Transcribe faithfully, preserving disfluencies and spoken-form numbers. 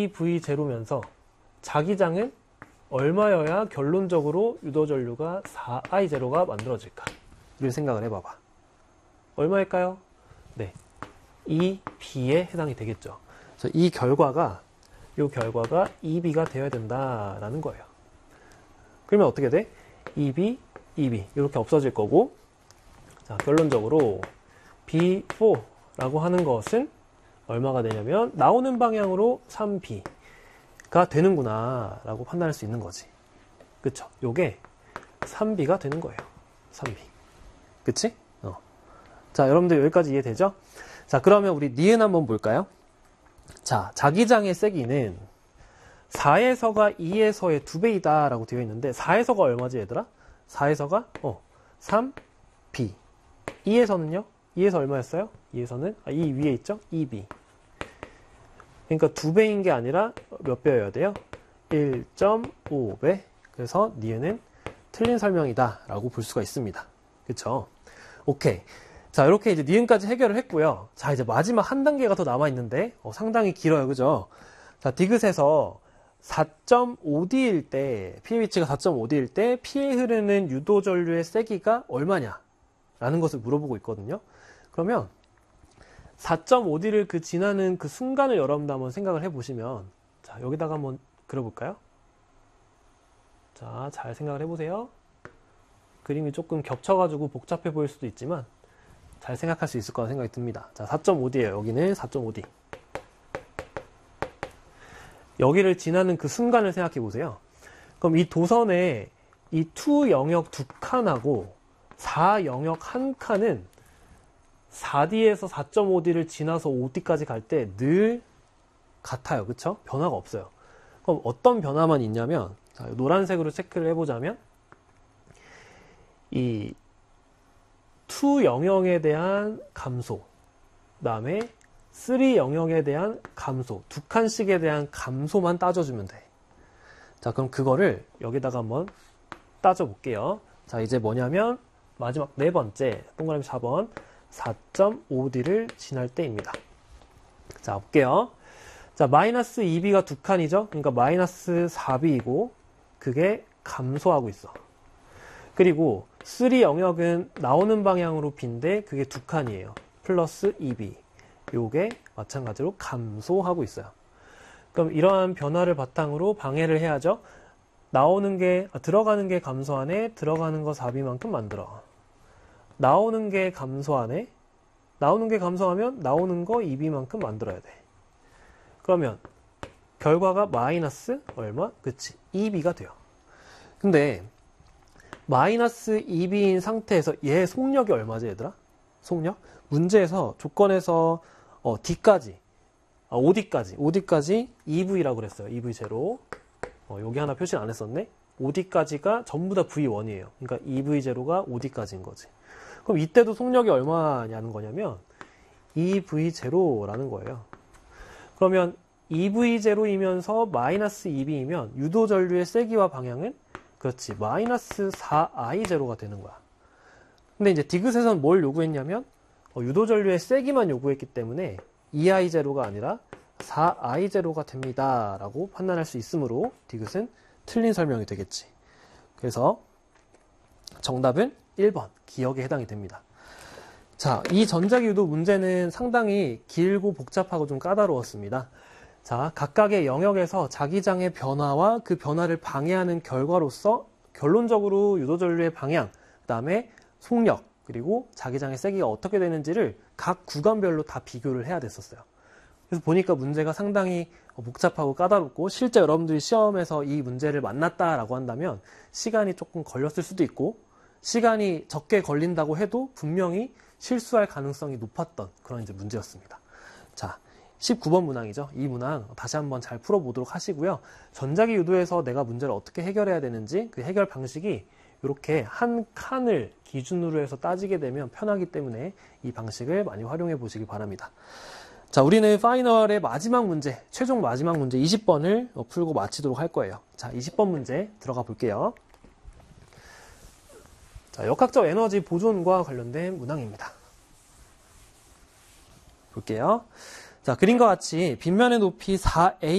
이 브이 제로면서 자기장은 얼마여야 결론적으로 유도전류가 사 아이 제로가 만들어질까? 를 생각을 해봐봐. 얼마일까요? 네, 이 비에 해당이 되겠죠. 그래서 이 결과가 이 결과가 이 비가 되어야 된다라는 거예요. 그러면 어떻게 돼? 이 비, 이 비 이렇게 없어질 거고, 자, 결론적으로 비 사라고 하는 것은 얼마가 되냐면 나오는 방향으로 삼 비가 되는구나 라고 판단할 수 있는 거지. 그쵸? 요게 삼 비가 되는 거예요. 삼 비. 그치? 어. 자, 여러분들 여기까지 이해되죠? 자, 그러면 우리 니은 한번 볼까요? 자, 자기장의 세기는 사에서가 이에서의 두 배이다 라고 되어 있는데, 사에서가 얼마지 얘들아? 사에서가 어, 삼 비. 이에서는요? 이에서 얼마였어요? 이에서는 아, 이 위에 있죠? 이 비. 그러니까 두 배인 게 아니라 몇 배여야 돼요? 일 점 오 배. 그래서 니은은 틀린 설명이다 라고 볼 수가 있습니다. 그쵸? 오케이. 자, 이렇게 이제 니은까지 해결을 했고요. 자, 이제 마지막 한 단계가 더 남아있는데, 어, 상당히 길어요. 그죠? 자, 디귿에서 사 점 오 디일 때, pH가 사 점 오 디일 때, P에 흐르는 유도전류의 세기가 얼마냐? 라는 것을 물어보고 있거든요. 그러면, 사 점 오 디를 그 지나는 그 순간을 여러분도 한번 생각을 해보시면, 자, 여기다가 한번 그려볼까요? 자, 잘 생각을 해보세요. 그림이 조금 겹쳐가지고 복잡해 보일 수도 있지만, 잘 생각할 수 있을 거라 생각이 듭니다. 자, 사 점 오 디예요. 여기는 사 점 오 디. 여기를 지나는 그 순간을 생각해 보세요. 그럼 이 도선에 이 이 영역 두 칸하고 사 영역 한 칸은 사 디에서 사 점 오 디를 지나서 오 디까지 갈 때 늘 같아요. 그쵸? 변화가 없어요. 그럼 어떤 변화만 있냐면, 자, 노란색으로 체크를 해보자면, 이 이 영역에 대한 감소, 그 다음에 삼 영역에 대한 감소, 두 칸씩에 대한 감소만 따져주면 돼. 자, 그럼 그거를 여기다가 한번 따져볼게요. 자, 이제 뭐냐면 마지막 네 번째, 동그라미 사 번, 사 점 오 디를 지날 때입니다. 자, 볼게요. 자, 마이너스 이 비가 두 칸이죠? 그러니까 마이너스 사 비이고, 그게 감소하고 있어. 그리고 삼 영역은 나오는 방향으로 B인데 그게 두 칸이에요. 플러스 이 비. 요게 마찬가지로 감소하고 있어요. 그럼 이러한 변화를 바탕으로 방해를 해야죠. 나오는 게, 아, 들어가는 게 감소하네. 들어가는 거 사 비만큼 만들어. 나오는 게 감소하네. 나오는 게 감소하면 나오는 거 이 비만큼 만들어야 돼. 그러면 결과가 마이너스 얼마? 그치. 이 비가 돼요. 근데 마이너스 이 비인 상태에서 얘 속력이 얼마지 얘들아? 속력? 문제에서 조건에서 어, D까지 아, 오 디까지 오 디까지 이 브이라고 그랬어요. 이 브이 제로. 어, 여기 하나 표시 안 했었네. 오 디까지가 전부 다 브이 원이에요. 그러니까 이 브이 제로가 오 디까지인 거지. 그럼 이때도 속력이 얼마냐는 거냐면 이 브이 제로라는 거예요. 그러면 이 브이 제로이면서 마이너스 이 비이면 유도전류의 세기와 방향은 그렇지, 마이너스 사 아이 제로가 되는 거야. 근데 이제 디귿에서는 뭘 요구했냐면 어, 유도전류의 세기만 요구했기 때문에 이 아이 제로가 아니라 사 아이 제로가 됩니다 라고 판단할 수 있으므로 디귿은 틀린 설명이 되겠지. 그래서 정답은 일 번 기역에 해당이 됩니다. 자, 이 전자기 유도 문제는 상당히 길고 복잡하고 좀 까다로웠습니다. 자, 각각의 영역에서 자기장의 변화와 그 변화를 방해하는 결과로서 결론적으로 유도전류의 방향, 그 다음에 속력, 그리고 자기장의 세기가 어떻게 되는지를 각 구간별로 다 비교를 해야 됐었어요. 그래서 보니까 문제가 상당히 복잡하고 까다롭고 실제 여러분들이 시험에서 이 문제를 만났다라고 한다면 시간이 조금 걸렸을 수도 있고 시간이 적게 걸린다고 해도 분명히 실수할 가능성이 높았던 그런 이제 문제였습니다. 자, 십구 번 문항이죠. 이 문항 다시 한번 잘 풀어보도록 하시고요. 전자기 유도에서 내가 문제를 어떻게 해결해야 되는지 그 해결 방식이 이렇게 한 칸을 기준으로 해서 따지게 되면 편하기 때문에 이 방식을 많이 활용해 보시기 바랍니다. 자, 우리는 파이널의 마지막 문제, 최종 마지막 문제 이십 번을 풀고 마치도록 할 거예요. 자, 이십 번 문제 들어가 볼게요. 자, 역학적 에너지 보존과 관련된 문항입니다. 볼게요. 자, 그림과 같이 빗면의 높이 사 에이